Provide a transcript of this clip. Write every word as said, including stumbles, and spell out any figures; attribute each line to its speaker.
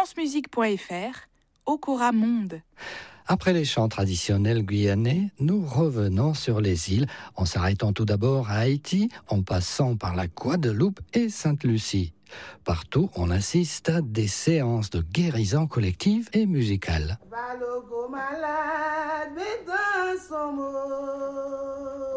Speaker 1: francemusique point f r, Okora Monde.
Speaker 2: Après les chants traditionnels guyanais, nous revenons sur les îles, en s'arrêtant tout d'abord à Haïti, en passant par la Guadeloupe et Sainte-Lucie. Partout, on assiste à des séances de guérison collective et musicale.
Speaker 3: Balogo malade, mais dans son mot.